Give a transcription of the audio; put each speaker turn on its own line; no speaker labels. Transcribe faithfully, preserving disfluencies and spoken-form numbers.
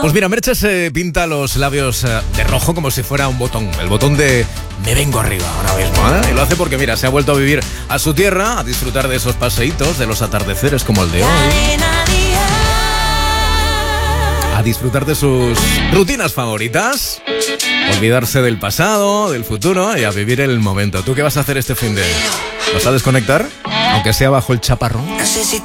Pues mira, Merche se pinta los labios eh, de rojo como si fuera un botón. El botón de me vengo arriba ahora mismo, ¿eh? Y lo hace porque, mira, se ha vuelto a vivir a su tierra, a disfrutar de esos paseitos, de los atardeceres como el de hoy. A disfrutar de sus rutinas favoritas. Olvidarse del pasado, del futuro y a vivir el momento. ¿Tú qué vas a hacer este fin de...? ¿Vas a desconectar? Aunque sea bajo el chaparrón.